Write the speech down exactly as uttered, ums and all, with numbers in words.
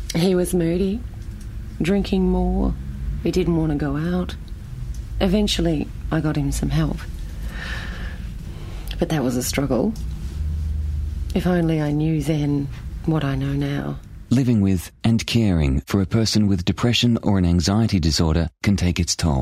He was moody, drinking more. He didn't want to go out. Eventually, I got him some help. But that was a struggle. If only I knew then what I know now. Living with and caring for a person with depression or an anxiety disorder can take its toll.